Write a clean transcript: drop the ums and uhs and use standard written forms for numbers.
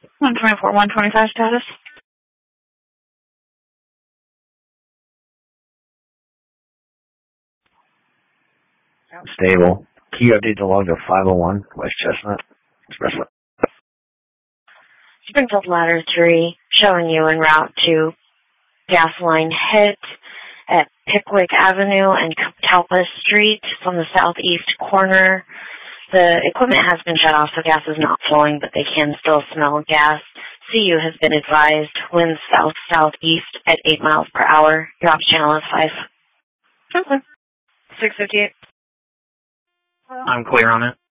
124, 125 status. Stable. Can you update the log to 501 West Chestnut Expressway? Springfield Ladder 3, showing you en route to gas line hit at Pickwick Avenue and Talpa Street from the southeast corner. The equipment has been shut off, so gas is not flowing, but they can still smell gas. CU has been advised, winds south-southeast at 8 miles per hour. Your ops channel is 5. Okay. 658. I'm clear on it.